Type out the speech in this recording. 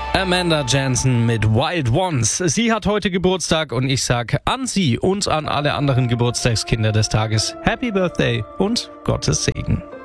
Amanda Jansen mit Wild Ones. Sie hat heute Geburtstag und ich sag an sie und an alle anderen Geburtstagskinder des Tages Happy Birthday und Gottes Segen.